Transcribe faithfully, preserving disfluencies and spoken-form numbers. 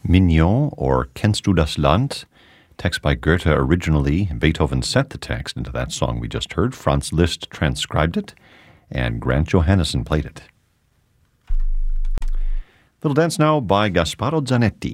Mignon, or Kennst du das Land? Text by Goethe originally. Beethoven set the text into that song we just heard. Franz Liszt transcribed it, and Grant Johannesson played it. Little dance now by Gasparo Zanetti.